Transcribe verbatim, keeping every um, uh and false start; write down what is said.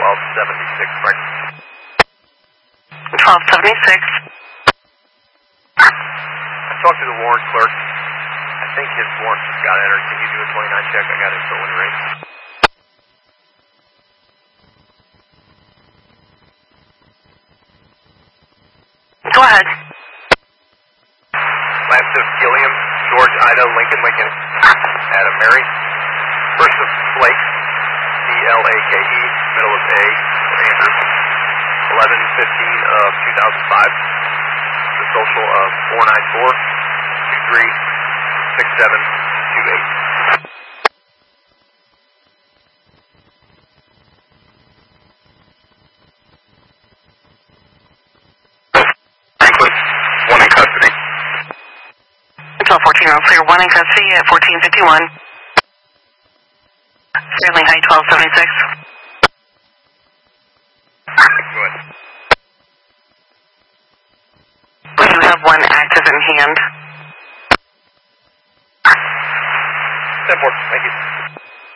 twelve seventy-six, right? twelve seventy-six. I talked to the warrant clerk. I think his warrant just got entered. Can you do a twenty-nine check? I got his phone ring. Go ahead. Last of Gilliam, George, Ida, Lincoln, Lincoln, Adam, Mary. First of Blake, B L A K E, middle of A, for Andrew, eleven fifteen of two thousand five. The social of four nine four, two three, six seven, two eight. Franklin, one in custody. twelve fourteen, all clear, one in custody at fourteen fifty-one. Sterling High, twelve seventy-six. Go ahead. We do have one active in hand. ten four, thank you.